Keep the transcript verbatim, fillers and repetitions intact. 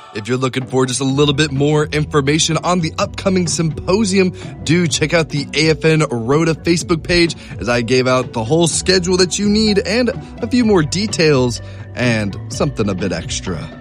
If you're looking for just a little bit more information on the upcoming symposium, do check out the A F N Rota Facebook page, as I gave out the whole schedule that you need and a few more details and something a bit extra.